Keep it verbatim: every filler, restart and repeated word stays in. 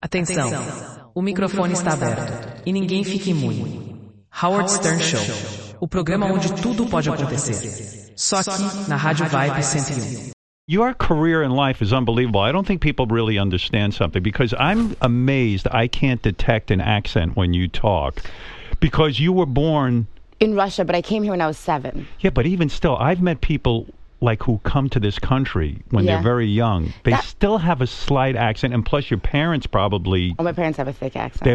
Atenção, o microfone está aberto e ninguém fique imune. Howard Stern Show, o programa onde tudo pode acontecer. Só aqui na Rádio Vibe cento e um. Your career in life is unbelievable. I don't think people really understand something because I'm amazed I can't detect an accent when you talk because you were born in Russia, but I came here when I was seven. Yeah, but even still, I've met people like who come to this country when Yeah. they're very young. They That- still have a slight accent, and plus your parents probably Oh, my parents have a thick accent. they